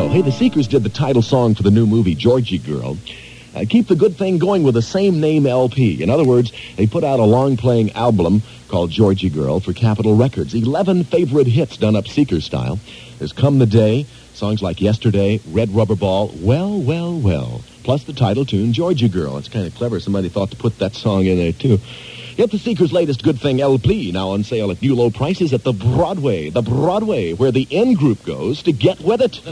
Girl. Hey, the Seekers did the title song for the new movie, Georgie Girl. Keep the good thing going with the same name LP. In other words, they put out a long-playing album called Georgie Girl for Capitol Records. 11 favorite hits done up Seeker style. There's Come the Day, songs like Yesterday, Red Rubber Ball, Well, Well, Well, plus the title tune, Georgie Girl. It's kind of clever. Somebody thought to put that song in there, too. Get the Seekers' latest Good Thing LP, now on sale at new low prices at the Broadway, where the N Group goes to get with it.